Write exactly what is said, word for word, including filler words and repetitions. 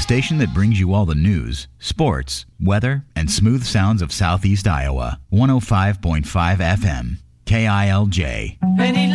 station that brings you all the news, sports, weather, and smooth sounds of Southeast Iowa. one oh five point five F M, K I L J. Penny